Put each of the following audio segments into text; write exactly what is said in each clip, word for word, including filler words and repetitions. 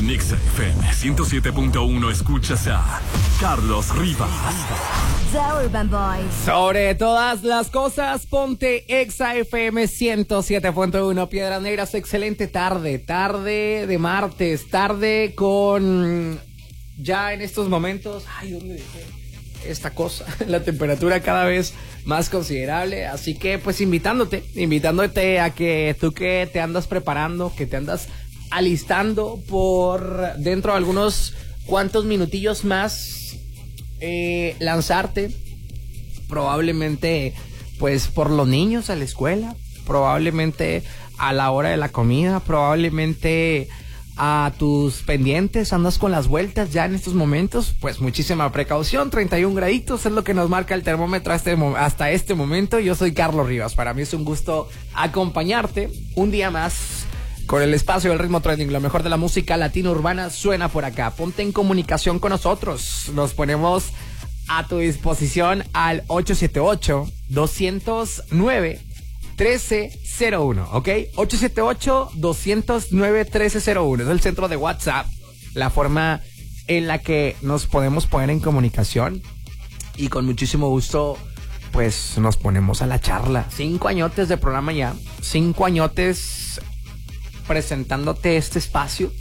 En Exa F M ciento siete punto uno escuchas a Carlos Rivas. The Urban Boys. Sobre todas las cosas, ponte Exa F M ciento siete punto uno. Piedras Negras, excelente tarde. Tarde de martes. Tarde con... Ya en estos momentos... Ay, ¿dónde dejé esta cosa? La temperatura cada vez más considerable. Así que pues invitándote, invitándote a que tú que te andas preparando, que te andas alistando por dentro de algunos cuantos minutillos más, eh, lanzarte probablemente pues por los niños a la escuela, probablemente a la hora de la comida, probablemente a tus pendientes, andas con las vueltas ya en estos momentos, pues muchísima precaución. Treinta y un graditos es lo que nos marca el termómetro hasta este, hasta este momento. Yo soy Carlos Rivas, para mí es un gusto acompañarte un día más con el espacio del ritmo trending. Lo mejor de la música latina urbana suena por acá. Ponte en comunicación con nosotros. Nos ponemos a tu disposición al ocho siete ocho, dos cero nueve, uno tres cero uno, ¿ok? ocho siete ocho, dos cero nueve, uno tres cero uno. Es el centro de WhatsApp, la forma en la que nos podemos poner en comunicación. Y con muchísimo gusto, pues nos ponemos a la charla. Cinco añotes de programa ya. Cinco añotes presentándote este espacio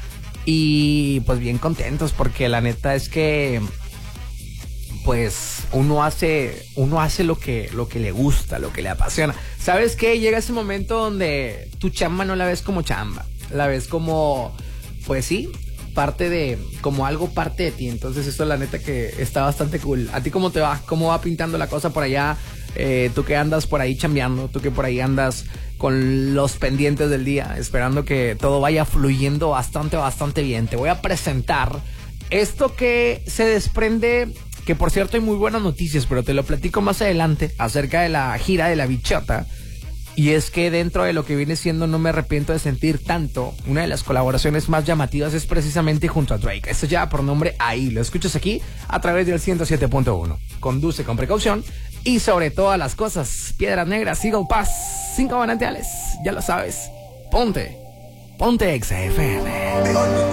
y pues bien contentos porque la neta es que pues uno hace uno hace lo que lo que le gusta, lo que le apasiona. ¿Sabes qué? Llega ese momento donde tu chamba no la ves como chamba, la ves como pues sí, parte de como algo parte de ti. Entonces eso la neta que está bastante cool. ¿A ti cómo te va? ¿Cómo va pintando la cosa por allá? Eh, tú que andas por ahí chambeando, tú que por ahí andas con los pendientes del día, esperando que todo vaya fluyendo bastante, bastante bien. Te voy a presentar esto que se desprende, que por cierto hay muy buenas noticias, pero te lo platico más adelante acerca de la gira de La Bichota. Y es que dentro de lo que viene siendo No Me Arrepiento de Sentir Tanto, una de las colaboraciones más llamativas es precisamente junto a Drake. Esto ya por nombre Ahí. Lo escuchas aquí a través del ciento siete punto uno. Conduce con precaución y sobre todas las cosas, Piedras Negras, Eagle Pass, cinco manantiales. Ya lo sabes. Ponte, ponte Exa F M.